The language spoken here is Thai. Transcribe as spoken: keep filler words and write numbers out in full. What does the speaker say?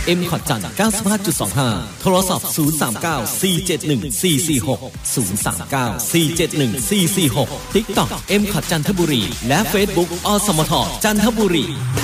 M ขอดจันทร์ เก้าสิบห้าจุดสองห้า โทรศัพท์ศูนย์ สาม เก้า สี่ เจ็ด หนึ่ง สี่ สี่ หก ศูนย์ สาม เก้า สี่ เจ็ด หนึ่ง สี่ สี่ หก TikTok M ขอดจันทบุรีและ Facebook อสมทจันทบุรี